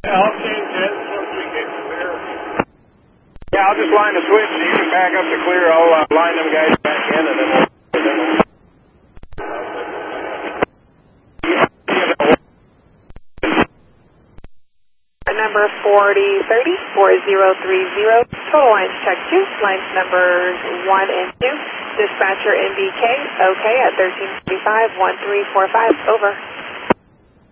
Yeah, I'll change that once we get clear. Yeah, I'll just line the switch so you can back up to clear. I'll line them guys back in and then we'll... Number 4030, 4030, total lines check 2, lines numbers 1 and 2, dispatcher NBK, okay at 1345, 1345, over.